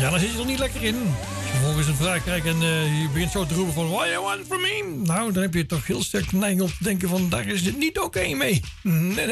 Ja, dan zit je er niet lekker in. Als je vervolgens een vraag krijgt en je begint zo te roepen van... What you want from me? Nou, dan heb je toch heel sterk de neiging om te denken van... Daar is het niet oké mee. Nee,